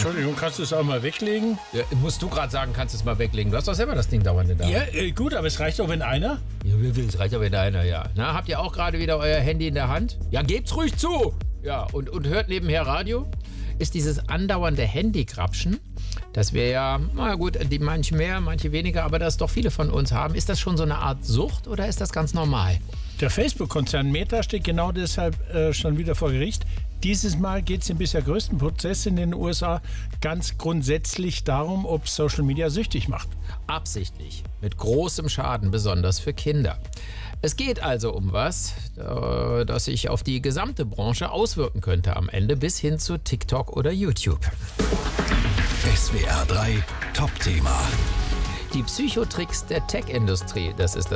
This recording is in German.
Entschuldigung, kannst du es auch mal weglegen? Ja, musst du gerade sagen, kannst du es mal weglegen. Du hast doch selber das Ding dauernd in der Hand. Ja, gut, aber es reicht doch, wenn einer. Ja, es reicht aber in einer, ja. Na, habt ihr auch gerade wieder euer Handy in der Hand? Ja, gebt's ruhig zu! Ja, und hört nebenher Radio? Ist dieses andauernde Handygrapschen, das wir ja, na gut, die manche mehr, manche weniger, aber das doch viele von uns haben, ist das schon so eine Art Sucht oder ist das ganz normal? Der Facebook-Konzern Meta steht genau deshalb schon wieder vor Gericht. Dieses Mal geht es im bisher größten Prozess in den USA ganz grundsätzlich darum, ob Social Media süchtig macht. Absichtlich, mit großem Schaden, besonders für Kinder. Es geht also um was, das sich auf die gesamte Branche auswirken könnte am Ende, bis hin zu TikTok oder YouTube. SWR 3 Top-Thema. Die Psychotricks der Tech-Industrie, das ist das